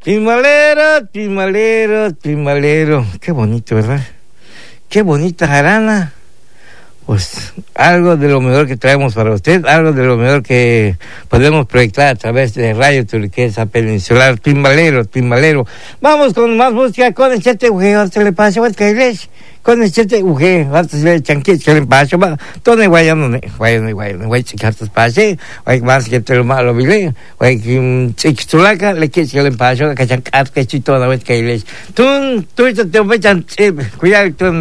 Timbalero, timbalero, timbalero. Qué bonito, ¿verdad? Qué bonita jarana. Pues algo de lo mejor que traemos para usted, algo de lo mejor que podemos proyectar a través de Radio Turquesa Peninsular. Timbalero, timbalero. Vamos con más música, con el chete uje, se le pasa, con el chete uje, se le chanquit, se le pasa, todo guayano, guay chicatas pase, guay más que te lo malo vile, guay chiquitulaca, le que se le pasa, que chancat, que chito, la vez que les. Tú te echan, cuidado, tú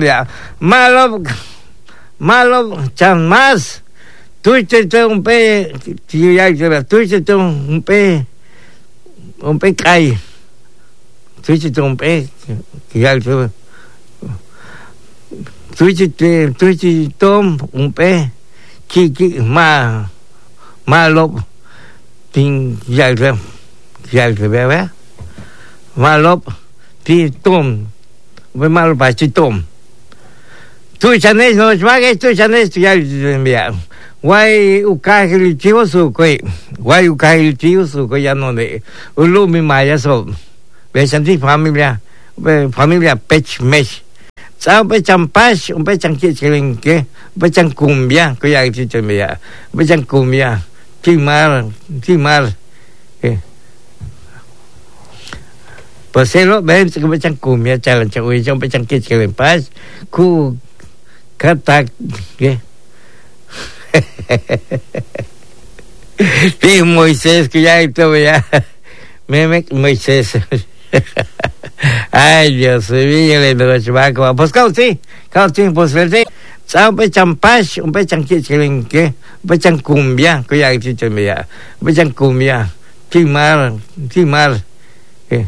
malo, chan más. Tú te un pe, tú un pe cae. Tú te un pe, que ya tú tom un pe, malo, tin ya ve, malo, tin tom, ve malo pa tom. Tú chanes no chmague tú chanes tú ya envía guay ukahil chivo su guay ukahil chivo su ya no de ulumi maya so ve santi familia pech mesh sao pe champash un pe chanque que pe chan cumbia que ya ti envía pe chan cumbia timar pues lo ven que pe chan cumbia chalan chaui pe chanque que en paz ku Katak, ¿qué? Sí, Moisés, que ya esto ya. Moisés. Ay, Dios mío, le doy chivaco. Pues cauti, pues verde. Sao pe champash, un pe chanque, ¿qué? Pe chan cumbia, que ya existe en ya. Pe chan cumbia. Timar, ¿qué?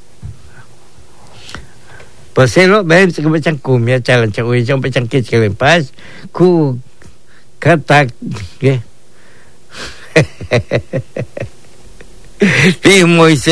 Pues lo ven que me echan cumbia, chalan, chaui, yo me echan que en paz, ku, katak, ¿qué? Sí, Moisés.